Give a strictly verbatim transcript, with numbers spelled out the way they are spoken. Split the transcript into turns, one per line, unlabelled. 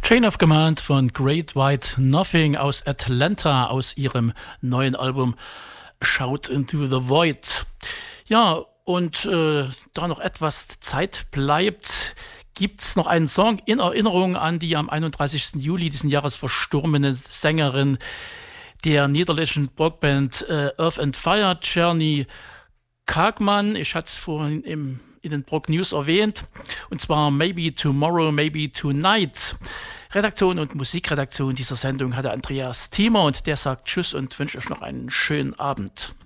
Chain of Command von Great White Nothing aus Atlanta, aus ihrem neuen Album Shout into the Void. Ja, und äh, da noch etwas Zeit bleibt, gibt es noch einen Song in Erinnerung an die am einunddreißigsten Juli diesen Jahres verstorbene Sängerin der niederländischen Rockband äh, Earth and Fire, Czerny Kaagman. Ich hatte es vorhin im, in den Prog News erwähnt. Und zwar Maybe Tomorrow, Maybe Tonight. Redaktion und Musikredaktion dieser Sendung hatte Andreas Thiemer und der sagt Tschüss und wünscht euch noch einen schönen Abend.